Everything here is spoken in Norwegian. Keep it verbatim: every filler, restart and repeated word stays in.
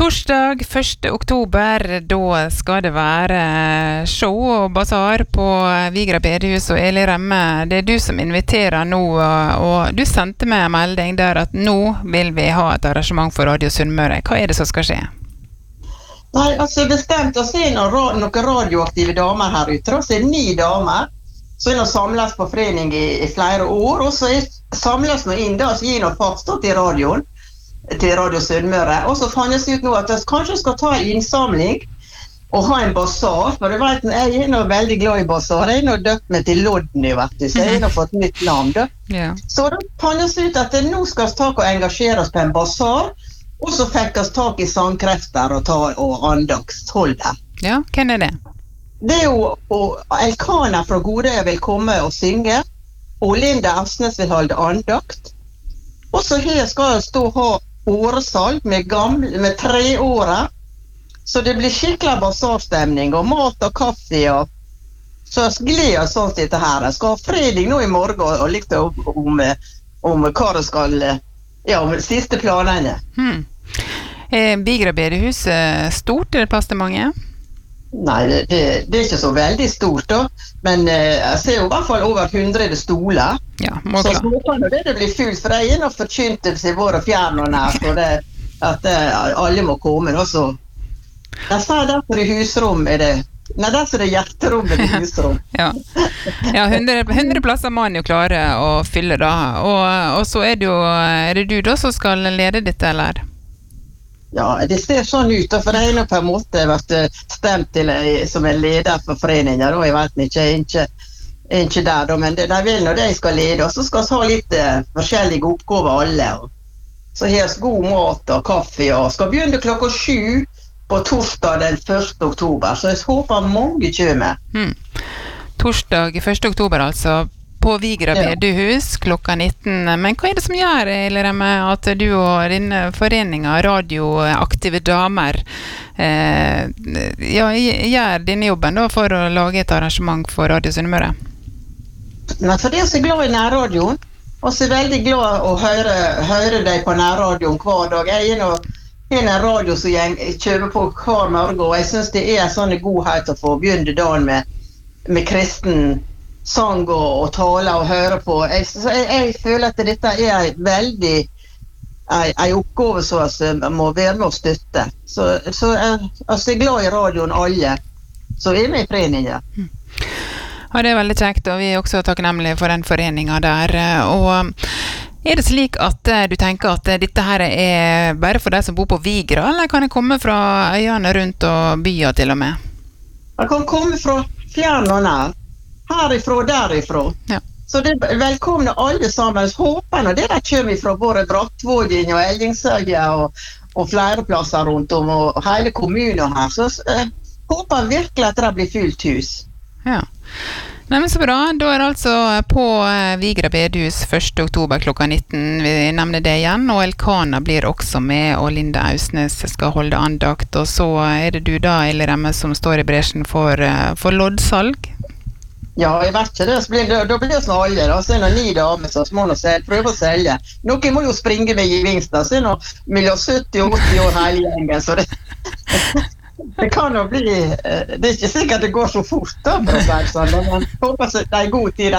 Torsdag første oktober, da skal det være show og basar på Vigra bedehus og Eli Remme. Det er du som inviterer nå, og du sendte meg en melding der at nå vil vi ha et arrangement for Radio Sunnmøre. Hva er det som skal skje? Nei, altså bestemt å se noen, noen radioaktive damer her ute. Så er det ni damer som er nå samles på forening i, i flere år, og så er, samles nå inn da, så gir noe faststått i radioen, til Radio Sunnmøre. Og så fannes det ut nå at jeg kanskje skal ta en innsamling og ha en basar, for du vet, jeg er nå veldig glad i basar. Jeg er nå døpt meg til Lodny, vet du, så jeg har nå fått nytt navn da. Ja. Så da fannes det ut at det nå skal vi ta og engasjere oss på en basar, og så fikk vi tak i sangkrefter og, ta, og andaktsholder. Ja, hvem er det? Det er jo og Elkana fra Godøya vil komme og synge, og Linda Asnes vil holde andakt. Og så her skal jeg stå og ha åresalg med, gamle, med tre åra, så det blir skikkelig basarstemning og mat og kaffe, og så jeg gleder sånn til dette her. Jeg skal ha fredag nå i morgen og litt om, om, om hva det skal, ja, om de siste planene. Hmm. Er Vigra bedehus stort? Er det plass til mange? Nei, det, det, det er ikke så veldig stort da, men eh, jeg ser jo i hvert fall over hundre stoler. Ja, må så klart. håper det det blir fullt, for det er noe forkyntelse i våre fjern og nær, for det, at eh, alle må komme. Også. Jeg sa derfor i husrom er det, nei, derfor er det hjerterom er det husrom. Ja, ja hundre, hundre plasser må man jo klare å fylle da, og, og så er det jo, er det du da som skal lede dette, eller? Ja, det ser sånn ut, for jeg har på en måte vært stemt til som en leder for foreningen, og jeg vet ikke, jeg er ikke, jeg er ikke der, men de vil når de skal lede, og så skal vi ha litt uh, forskjellige oppgaver alle. Og så har vi god mat og kaffe, og skal begynne klokka sju på torsdag den første oktober, så jeg håper mange kommer. Hmm. Torsdag første oktober altså, på Vigra bedehus klokka nitten. Men hva er det som gjør, Eli Remme, at du og din forening av radioaktive damer eh, ja, gjør denne jobben da, for å lage et arrangement for Radio Sunnmøre? Nei, for det er så glad i nærradioen, og så er veldig glad å høre, høre deg på nærradioen hver dag. Jeg er nå en radio som jeg kjøper på hver morgen, og jeg synes det er sånn godhet å få begynne dagen med, med kristen sang og, og tale og høre på. Jeg, jeg, jeg føler at dette er en veldig en, en oppgave som jeg må være med å støtte. Så, så jeg, altså, jeg er glad i radioen alle, så er vi i foreningen. Mm. Ja, det er veldig kjekt, og vi er også takknemlige for den foreningen der. Og er det slik at du tenker at dette her er bare for deg som bor på Vigra, eller kan det komme fra øyene rundt og byer til og med? Det kan komme fra fjern og nær. Herifra og derifra. Ja. Så det er velkomne alle sammen. Håper når det der kommer fra både Brattvågen og Ellingsøya og, og flere plasser rundt om, og hele kommunen her. Så jeg håper virkelig at det blir fullt hus. Ja. Nei, men så bra. Da er det altså på Vigra bedehus første oktober klokka nitten. Vi nevner det igjen, og Elkana blir også med, og Linda Asnes skal holde andakt. Og så er det du da, Eli Remme, som står i bresjen for, for loddsalg. Ja, jeg vet ikke det. Blir, da, da blir det sånn alle, da. Så er det ni damer som må selge, prøve å selge. Noen må jo springe med gevinster, så er det mellom sytti og åtti år hele gjengen, så det, det kan jo bli, det er ikke sikkert det går så fort da, for å si sånn, men jeg håper det er god tid.